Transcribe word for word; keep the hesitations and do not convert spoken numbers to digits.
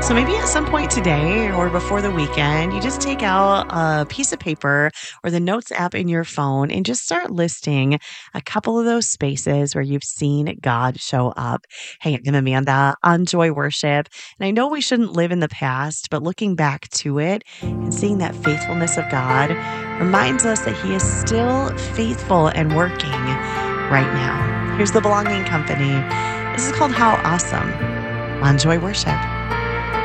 So maybe at some point today or before the weekend, you just take out a piece of paper or the notes app in your phone and just start listing a couple of those spaces where you've seen God show up. Hey, I'm Amanda on Joy Worship. And I know we shouldn't live in the past, but looking back to it and seeing that faithfulness of God reminds us that He is still faithful and working right now. Here's the Belonging Company. This is called How Awesome on Joy Worship.